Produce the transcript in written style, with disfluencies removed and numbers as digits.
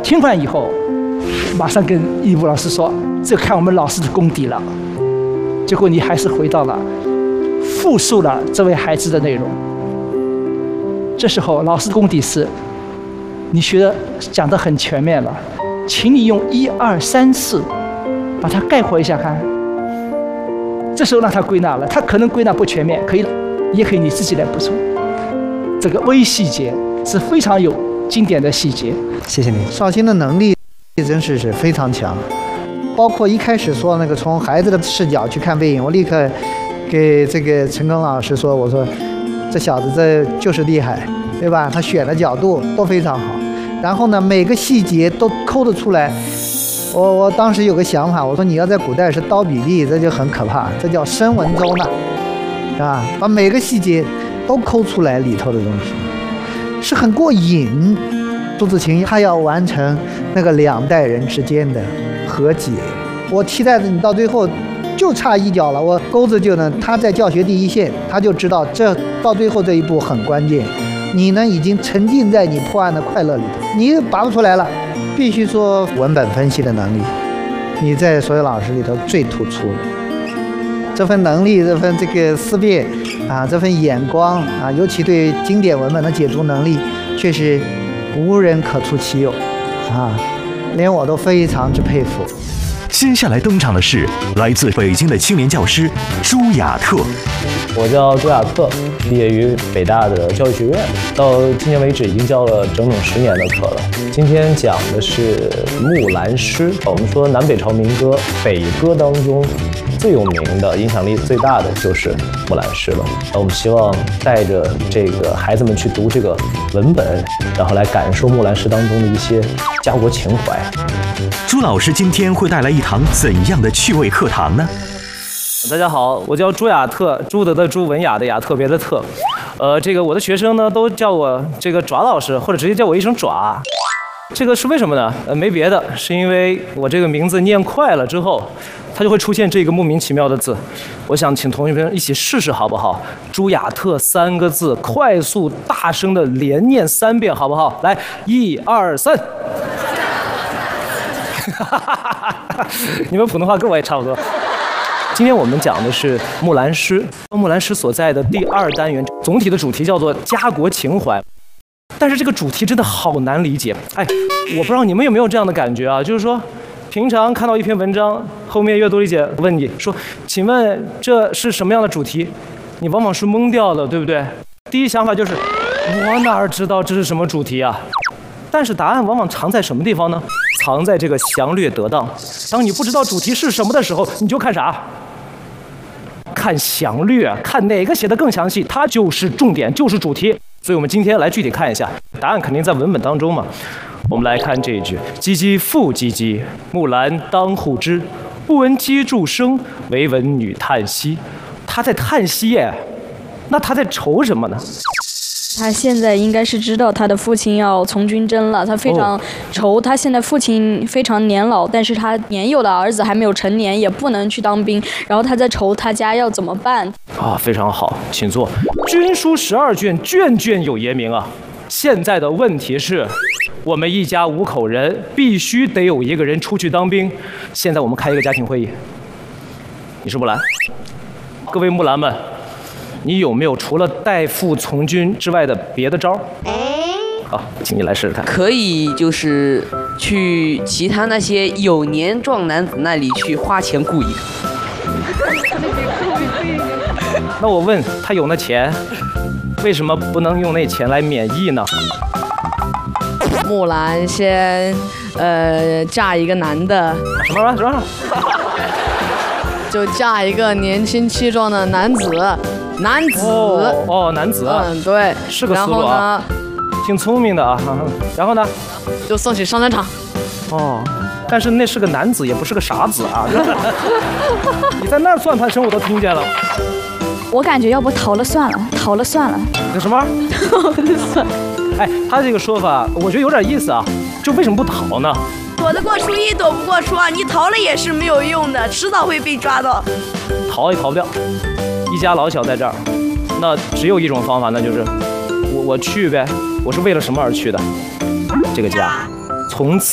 听完以后，马上跟义务老师说：“这看我们老师的功底了。”结果你还是回到了复述了这位孩子的内容。这时候老师的功底是，你讲得很全面了，请你用1、2、3、4把它概括一下看。这时候让他归纳了，他可能归纳不全面，也可以你自己来补充。这个微细节是非常有经典的细节。 谢谢你，绍兴的能力真是非常强。包括一开始说那个从孩子的视角去看背影，我立刻给这个陈庚老师说，我说这小子这就是厉害，对吧？他选的角度都非常好，然后呢每个细节都抠得出来。我当时有个想法，我说你要在古代是刀笔吏，这就很可怕，这叫申文周呢，啊，把每个细节都抠出来里头的东西，是很过瘾。朱自清他要完成那个2代人之间的和解，我期待着你到最后就差一脚了，我钩子就能，他在教学第一线，他就知道这到最后这一步很关键。你呢已经沉浸在你破案的快乐里头，你拔不出来了。必须说文本分析的能力，你在所有老师里头最突出了。这份能力，这份这个思辨啊，这份眼光啊，尤其对经典文本的解读能力，确实无人可出其右啊，连我都非常之佩服。 接下来登场的是来自北京的青年教师朱亚特。 我叫朱亚特，毕业于北大的教育学院，到今年为止已经教了整整10年的课了。今天讲的是木兰诗。我们说南北朝民歌，北歌当中最有名的、影响力最大的就是木兰诗了。我们希望带着这个孩子们去读这个文本，然后来感受木兰诗当中的一些家国情怀。 朱老师今天会带来一堂怎样的趣味课堂呢？ 大家好，我叫朱亚特，朱德的朱，文雅的雅，特别的特。这个我的学生呢都叫我这个爪老师，或者直接叫我一声爪。这个是为什么呢？没别的，是因为我这个名字念快了之后，它就会出现这个莫名其妙的字。我想请同学们一起试试好不好？朱亚特3个字，快速大声的连念3遍好不好？来，1、2、3。你们普通话跟我也差不多。今天我们讲的是木兰诗，木兰诗所在的第2单元，总体的主题叫做家国情怀。但是这个主题真的好难理解，我不知道你们有没有这样的感觉啊？就是说，平常看到一篇文章，后面阅读理解问你说，请问这是什么样的主题？你往往是懵掉的，对不对？第一想法就是，我哪知道这是什么主题啊？但是答案往往藏在什么地方呢？藏在这个详略得当。当你不知道主题是什么的时候，你就看啥？看详略，看哪个写得更详细，它就是重点，就是主题。所以我们今天来具体看一下，答案肯定在文本当中嘛。我们来看这一句：唧唧复唧唧，木兰当户织。不闻机杼声，惟闻女叹息。他在叹息耶，那他在愁什么呢？ 他现在应该是知道他的父亲要从军征了，他非常愁。他现在父亲非常年老，但是他年幼的儿子还没有成年，也不能去当兵。然后他在愁他家要怎么办啊？非常好，请坐。军书12卷，卷卷有爷名啊。现在的问题是，我们一家5口人，必须得有1个人出去当兵。现在我们开一个家庭会议，你是木兰，各位木兰们。你有没有除了代父从军之外的别的招？好，请你来试试看。 可以就是去其他那些有年壮男子那里去花钱雇一个。 那我问他有那钱，为什么不能用那钱来免役呢？ 木兰先嫁一个男的。 什么？ 就嫁一个年轻气壮的男子。男子。对， 是个思路啊，挺聪明的啊。然后呢， 就送去上战场。 但是那是个男子，也不是个傻子啊。你在那儿算盘声我都听见了。 我感觉要不逃了算了。 那什么？他这个说法我觉得有点意思啊，就为什么不逃呢？ 躲得过初一，躲不过初二，你逃了也是没有用的，迟早会被抓到。 逃也逃不掉，一家老小在这儿，那只有一种方法，那就是我去呗。我是为了什么而去的？这个家，从此